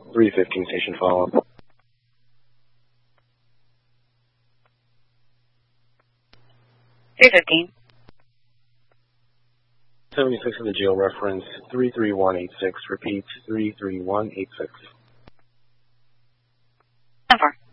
315 station follow-up. 315. 76 of the jail reference, 33186. Repeat, 33186. 10-4.